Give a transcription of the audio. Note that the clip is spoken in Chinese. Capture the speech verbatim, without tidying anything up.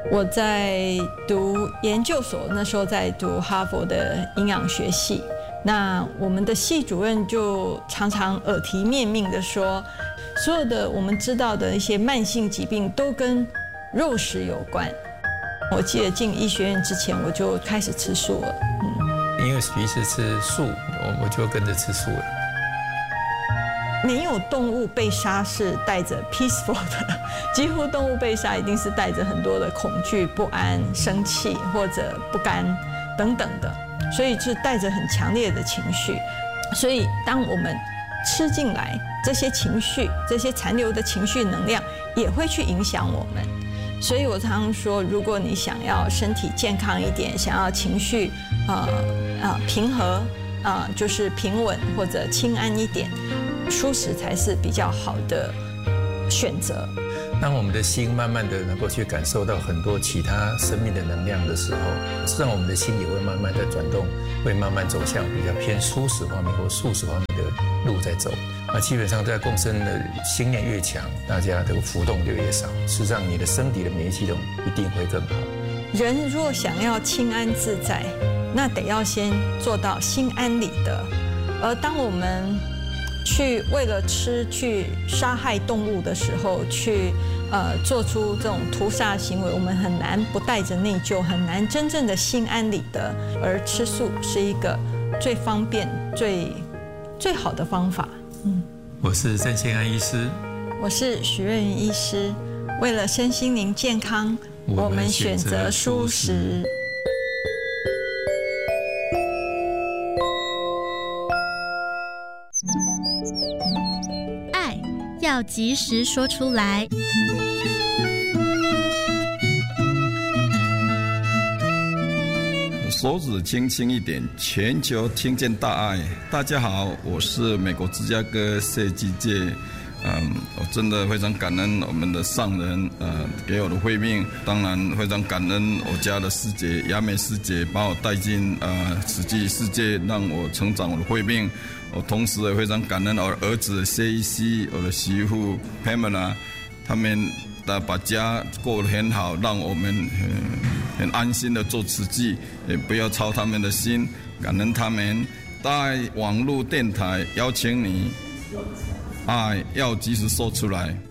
我在读研究所，那时候在读哈佛的营养学系。那我们的系主任就常常耳提面命的说，所有的我们知道的一些慢性疾病都跟肉食有关。我记得进医学院之前，我就开始吃素了。 嗯，因为彼此吃素，我我就跟着吃素了。 没有动物被杀是带着 peaceful 的，几乎动物被杀一定是带着很多的恐惧、不安、生气或者不甘等等的，所以是带着很强烈的情绪。所以当我们吃进来这些情绪，这些残留的情绪能量也会去影响我们。所以我常常说，如果你想要身体健康一点，想要情绪呃呃平和呃就是平稳或者清安一点，蔬食才是比较好的选择。 当我们的心慢慢的能够去感受到很多其他生命的能量的时候，实际上我们的心也会慢慢的转动，会慢慢走向比较偏蔬食方面或素食方面的路在走。那基本上在共生的心念越强，大家的浮动就越少，事实上你的身体的免疫系统一定会更好。 人若想要清安自在，那得要先做到心安理得。而当我们去为了吃去杀害动物的时候，去呃做出这种屠杀行为，我们很难不带着内疚，很难真正的心安理得。而吃素是一个最方便、最最好的方法。嗯， 我是郑宪安医师， 我是许瑞云医师。为了身心灵健康，我们选择蔬食。 爱要及时说出来。 手指轻轻一点，全球听见大爱。大家好，我是美国芝加哥设计界，嗯，我真的非常感恩我们的上人，呃，给我的慧命。当然非常感恩我家的师姐雅美师姐，把我带进呃慈济世界，让我成长我的慧命。我同时也非常感恩我的儿子 C C， 我的媳妇 Pamela， 他们把家过得很好，让我们很安心的做慈济，也不要操他们的心，感恩他们。在网络电台邀请你，爱要及时说出来。